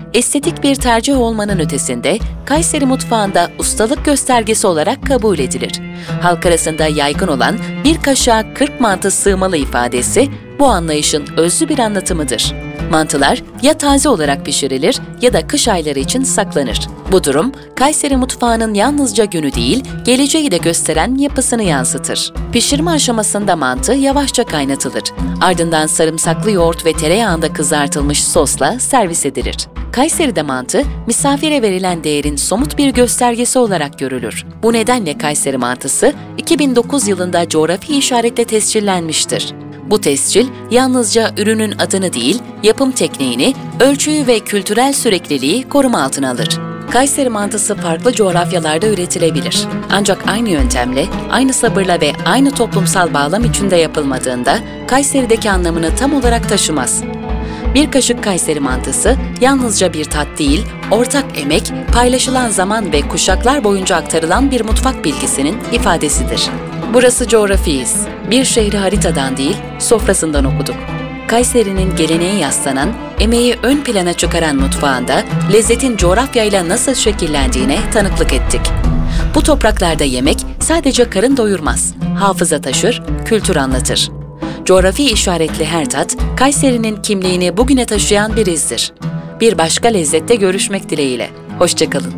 estetik bir tercih olmanın ötesinde Kayseri mutfağında ustalık göstergesi olarak kabul edilir. Halk arasında yaygın olan bir kaşığa 40 mantı sığmalı ifadesi bu anlayışın özlü bir anlatımıdır. Mantılar ya taze olarak pişirilir ya da kış ayları için saklanır. Bu durum, Kayseri mutfağının yalnızca günü değil, geleceği de gösteren yapısını yansıtır. Pişirme aşamasında mantı yavaşça kaynatılır. Ardından sarımsaklı yoğurt ve tereyağında kızartılmış sosla servis edilir. Kayseri'de mantı, misafire verilen değerin somut bir göstergesi olarak görülür. Bu nedenle Kayseri mantısı, 2009 yılında coğrafi işaretle tescillenmiştir. Bu tescil, yalnızca ürünün adını değil, yapım tekniğini, ölçüyü ve kültürel sürekliliği koruma altına alır. Kayseri mantısı farklı coğrafyalarda üretilebilir. Ancak aynı yöntemle, aynı sabırla ve aynı toplumsal bağlam içinde yapılmadığında, Kayseri'deki anlamını tam olarak taşımaz. Bir kaşık Kayseri mantısı, yalnızca bir tat değil, ortak emek, paylaşılan zaman ve kuşaklar boyunca aktarılan bir mutfak bilgisinin ifadesidir. Burası coğrafiyiz. Bir şehri haritadan değil, sofrasından okuduk. Kayseri'nin geleneğe yaslanan, emeği ön plana çıkaran mutfağında lezzetin coğrafyayla nasıl şekillendiğine tanıklık ettik. Bu topraklarda yemek sadece karın doyurmaz, hafıza taşır, kültür anlatır. Coğrafi işaretli her tat, Kayseri'nin kimliğini bugüne taşıyan bir izdir. Bir başka lezzette görüşmek dileğiyle. Hoşça kalın.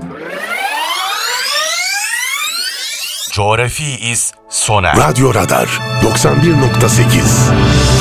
Coğrafi iz sona. Radyo Radar 91.8